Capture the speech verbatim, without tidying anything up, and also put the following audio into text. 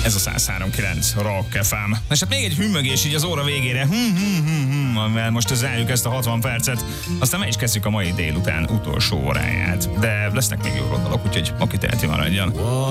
Ez a száz három kilenc Rock ef em. És hát még egy hümmögés így az óra végére. Hum, hum, hum, hum, amivel most zárjuk ezt a hatvan percet. Aztán meg is kezdjük a mai délután utolsó óráját. De lesznek még jó dalok, úgyhogy aki teheti, maradjon.